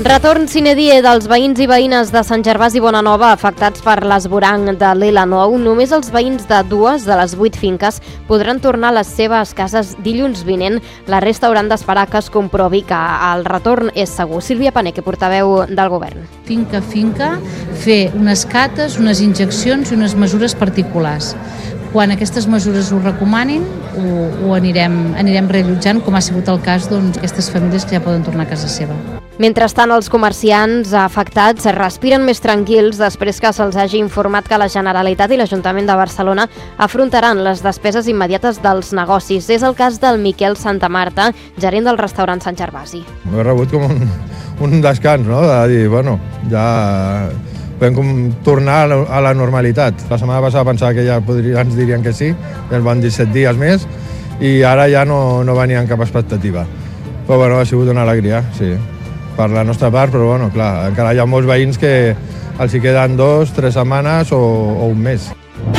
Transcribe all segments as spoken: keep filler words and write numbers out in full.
Retorn sine die dels veïns i veïnes de Sant Gervasi i Bonanova afectats per l'esvoranc de l'Ela nou. Només els veïns de dues de les vuit finques podran tornar a les seves cases dilluns vinent. La resta hauran d'esperar que es comprovi que el retorn és segur. Sílvia Paneque, portaveu del govern. Finca a finca, fer unes cates, unes injeccions i unes mesures particulars. Quan aquestes mesures ho recomanin, ho, ho anirem, anirem reallotjant, com ha sigut el cas d'aquestes famílies que ja poden tornar a casa seva. Mentrestant, els comerciants afectats respiren més tranquils després que se'ls hagi informat que la Generalitat i l'Ajuntament de Barcelona afrontaran les despeses immediates dels negocis. És el cas del Miquel Santamarta, gerent del restaurant Sant Gervasi. M'ho he rebut com un, un descans, no?, de dir, bueno, ja podem tornar a la normalitat. La setmana passada pensava que ja podria, ens dirien que sí, ja ens van dir set dies més, i ara ja no, no venien cap expectativa. Però bueno, ha sigut una alegria, sí, per la nostra part, però bueno, clar, encara hi ha molts veïns que els hi queden dos, tres setmanes o, o un mes.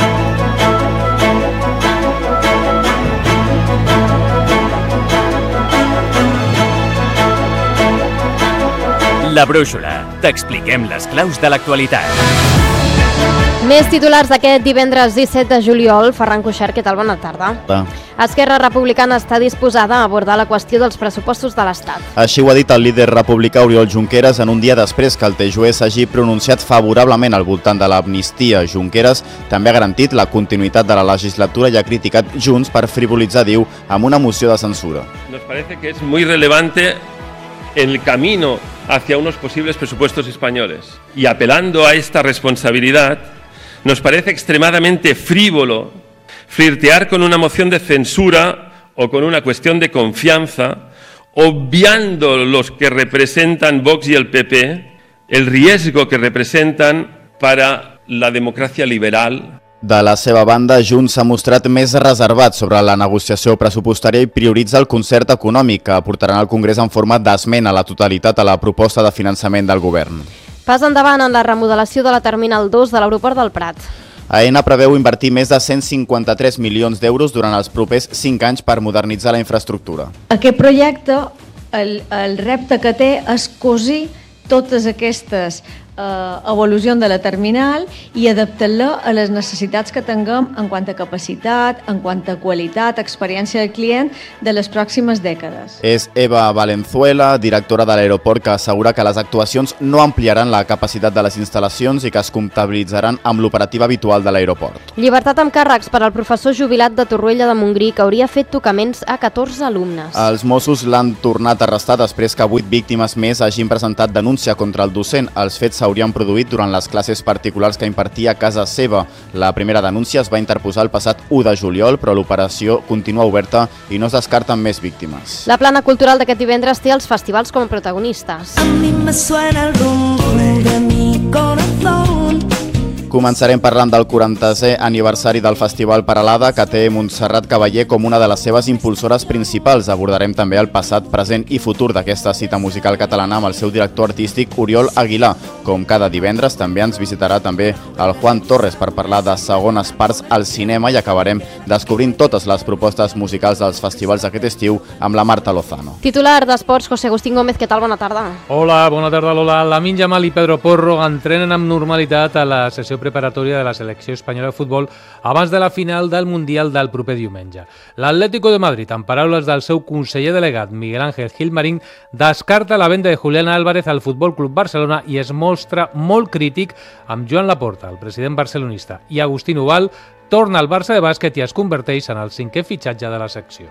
La Brúixola. T'expliquem les claus de l'actualitat. Més titulars d'aquest divendres disset de juliol. Ferran Cuixart, què tal? Bona tarda. Va. Esquerra Republicana està disposada a abordar la qüestió dels pressupostos de l'Estat. Així ho ha dit el líder republicà Oriol Junqueras en un dia després que el T J U s'hagi pronunciat favorablement al voltant de l'amnistia. Junqueras també ha garantit la continuïtat de la legislatura i ha criticat Junts per frivolitzar, diu, amb una moció de censura. Nos parece que es muy relevante el camino hacia unos posibles presupuestos españoles. Y apelando a esta responsabilidad, nos parece extremadamente frívolo flirtear con una moción de censura o con una cuestión de confianza, obviando los que representan Vox y el P P, el riesgo que representan para la democracia liberal. De la seva banda, Junts s'ha mostrat més reservat sobre la negociació pressupostària i prioritza el concert econòmic que portaran al Congrés en forma d'esmena a la totalitat a la proposta de finançament del govern. Pas endavant en la remodelació de la Terminal dos de l'aeroport del Prat. Aena preveu invertir més de cent cinquanta-tres milions d'euros durant els propers cinc anys per modernitzar la infraestructura. Aquest projecte, el, el repte que té és cosir totes aquestes eh, evolucions de la terminal i adaptar-la a les necessitats que tinguem en quant a capacitat, en quant a qualitat, experiència del client de les pròximes dècades. És Eva Valenzuela, directora de l'aeroport, que assegura que les actuacions no ampliaran la capacitat de les instal·lacions i que es comptabilitzaran amb l'operativa habitual de l'aeroport. Llibertat amb càrrecs per al professor jubilat de Torroella de Montgrí, que hauria fet tocaments a catorze alumnes. Els Mossos l'han tornat a arrestar després que vuit víctimes més hagin presentat denúncia contra el docent. Els fets s'haurien produït durant les classes particulars que impartia a casa seva. La primera denúncia es va interposar el passat u de juliol, però l'operació continua oberta i no es descarten més víctimes. La plana cultural d'aquest divendres té els festivals com a protagonistes. A mi me suena el rum rum de mi corazón. Començarem parlant del quarantè aniversari del Festival Peralada, que té Montserrat Cavaller com una de les seves impulsores principals. Abordarem també el passat, present i futur d'aquesta cita musical catalana amb el seu director artístic Oriol Aguilar. Com cada divendres també ens visitarà també el Juan Torres per parlar de segones parts al cinema i acabarem descobrint totes les propostes musicals dels festivals d'aquest estiu amb la Marta Lozano. Titular d'Esports, José Agustín Gómez, què tal? Bona tarda. Hola, bona tarda Lola. Lamine Yamal i Pedro Porro entrenen amb normalitat a la sessió preparatòria de la selecció espanyola de futbol abans de la final del Mundial del proper diumenge. L'Atlético de Madrid, en paraules del seu conseller delegat Miguel Ángel Gilmarín, descarta la venda de Julián Álvarez al Futbol Club Barcelona i es mostra molt crític amb Joan Laporta, el president barcelonista, i Agustín Ubal torna al Barça de bàsquet i es converteix en el cinquè fitxatge de la secció.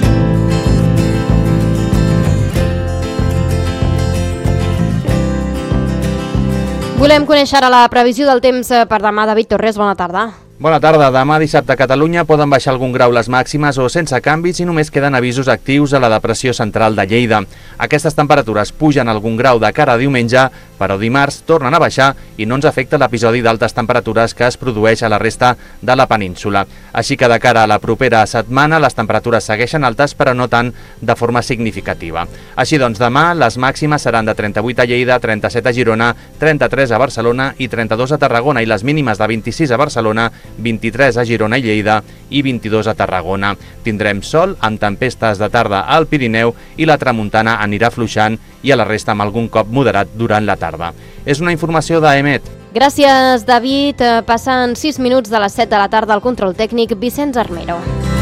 Volem conèixer ara la previsió del temps per demà. David Torres, bona tarda. Bona tarda. Demà dissabte a Catalunya poden baixar algun grau les màximes o sense canvis i només queden avisos actius a la depressió central de Lleida. Aquestes temperatures pugen algun grau de cara a diumenge, però dimarts tornen a baixar i no ens afecta l'episodi d'altes temperatures que es produeix a la resta de la península. Així que de cara a la propera setmana les temperatures segueixen altes però no tant de forma significativa. Així doncs demà les màximes seran de trenta-vuit a Lleida, trenta-set a Girona, trenta-tres a Barcelona i trenta-dos a Tarragona i les mínimes de vint-i-sis a Barcelona, vint-i-tres a Girona i Lleida i vint-i-dos a Tarragona. Tindrem sol amb tempestes de tarda al Pirineu i la tramuntana anirà fluixant i a la resta amb algun cop moderat durant la tarda. És una informació d'Aemet. Gràcies, David. Passen sis minuts de les set de la tarda al control tècnic Vicenç Armero.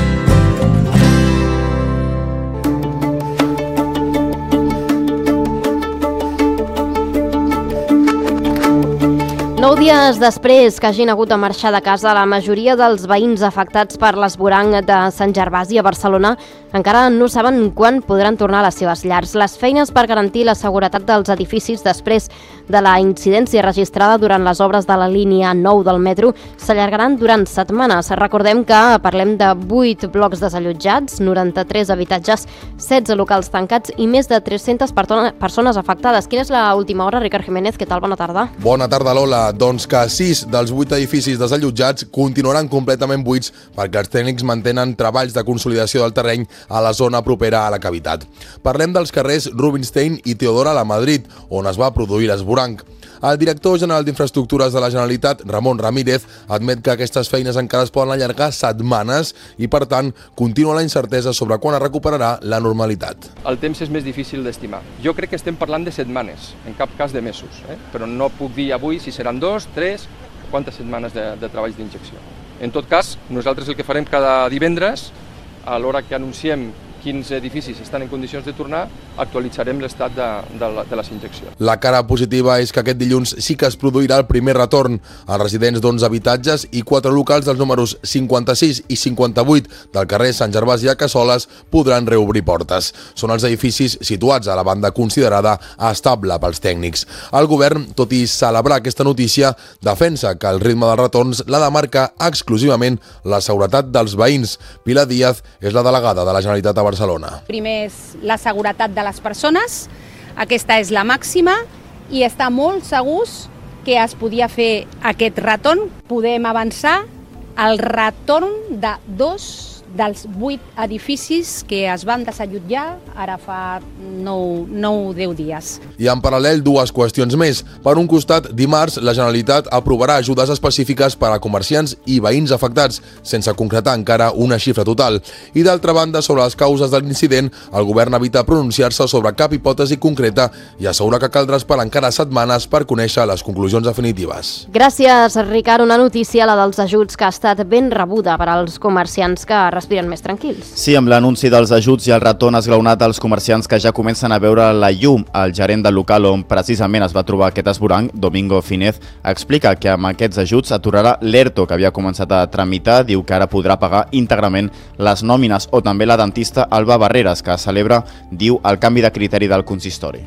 Nou dies després que hagin hagut de marxar de casa, la majoria dels veïns afectats per l'esvoranc de Sant Gervasi a Barcelona encara no saben quan podran tornar a les seves llars. Les feines per garantir la seguretat dels edificis després de la incidència registrada durant les obres de la línia nou del metro s'allargaran durant setmanes. Recordem que parlem de vuit blocs desallotjats, noranta-tres habitatges, setze locals tancats i més de tres-centes persones afectades. Quina és l'última hora, Ricard Jiménez? Què tal? Bona tarda. Bona tarda, Lola. Doncs que sis dels vuit edificis desallotjats continuaran completament buits perquè els tècnics mantenen treballs de consolidació del terreny a la zona propera a la cavitat. Parlem dels carrers Rubinstein i Teodora a la Madrid, on es va produir l'esvoranc. El director general d'Infraestructures de la Generalitat, Ramon Ramírez, admet que aquestes feines encara es poden allargar setmanes i, per tant, continua la incertesa sobre quan es recuperarà la normalitat. El temps és més difícil d'estimar. Jo crec que estem parlant de setmanes, en cap cas de mesos, eh? Però no puc dir avui si seran dos, tres, quantes setmanes de, de treballs d'injecció. En tot cas, nosaltres el que farem cada divendres, a l'hora que anunciem quins edificis estan en condicions de tornar, actualitzarem l'estat de, de, de les injeccions. La cara positiva és que aquest dilluns sí que es produirà el primer retorn. Els residents d'onze habitatges i quatre locals dels números cinquanta-sis i cinquanta-vuit del carrer Sant Gervasi a Cassoles podran reobrir portes. Són els edificis situats a la banda considerada estable pels tècnics. El govern, tot i celebrar aquesta notícia, defensa que el ritme dels retorns l'ha de marcar exclusivament la seguretat dels veïns. Pilar Díaz és la delegada de la Generalitat a Barcelona. Barcelona. Primer és la seguretat de les persones, aquesta és la màxima, i estar molt segurs que es podia fer aquest retorn. Podem avançar el retorn de dos dels vuit edificis que es van desallotjar ara fa nou o deu dies. I en paral·lel dues qüestions més. Per un costat, dimarts la Generalitat aprovarà ajudes específiques per a comerciants i veïns afectats, sense concretar encara una xifra total. I d'altra banda, sobre les causes de l'incident, el govern evita pronunciar-se sobre cap hipòtesi concreta i assegura que caldrà esperar encara setmanes per conèixer les conclusions definitives. Gràcies, Ricard. Una notícia, la dels ajuts, que ha estat ben rebuda per als comerciants que respiren més tranquils. Sí, amb l'anunci dels ajuts i el retorn esglaonat als comerciants que ja comencen a veure la llum. El gerent del local on precisament es va trobar aquest esvoranc, Domingo Finez, explica que amb aquests ajuts aturarà l'ERTO que havia començat a tramitar. Diu que ara podrà pagar íntegrament les nòmines, o també la dentista Alba Barreras, que celebra, diu, el canvi de criteri del consistori.